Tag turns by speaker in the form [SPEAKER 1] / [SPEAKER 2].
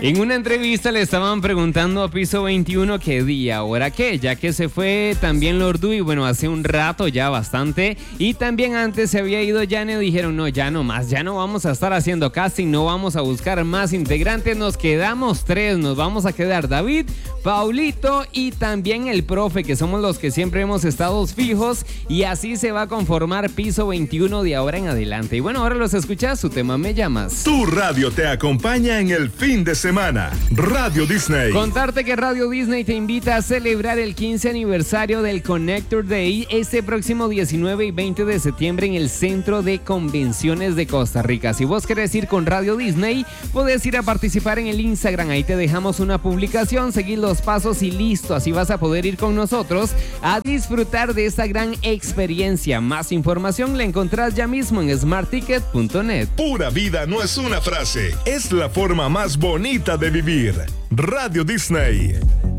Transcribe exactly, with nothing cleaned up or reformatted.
[SPEAKER 1] En una entrevista le estaban preguntando a Piso veintiuno qué día, ahora qué, ya que se fue también Lordu y bueno, hace un rato ya bastante. Y también antes se había ido Yane, dijeron no, ya no más, ya no vamos a estar haciendo casting, no vamos a buscar más integrantes, nos quedamos tres, nos vamos a quedar David, Paulito y también el profe, que somos los que siempre hemos estado fijos y así se va a conformar Piso veintiuno de ahora en adelante. Y bueno, ahora los escuchas, su tema Me Llamas.
[SPEAKER 2] Tu radio te acompaña en el fin de semana. Radio Disney.
[SPEAKER 1] Contarte que Radio Disney te invita a celebrar el quince aniversario del Connector Day este próximo diecinueve y veinte de septiembre en el Centro de Convenciones de Costa Rica. Si vos querés ir con Radio Disney, podés ir a participar en el Instagram. Ahí te dejamos una publicación, seguir los pasos y listo. Así vas a poder ir con nosotros a disfrutar de esta gran experiencia. Más información la encontrás ya mismo en smart ticket punto net.
[SPEAKER 2] Pura vida no es una frase, es la forma más bonita de vivir. Radio Disney.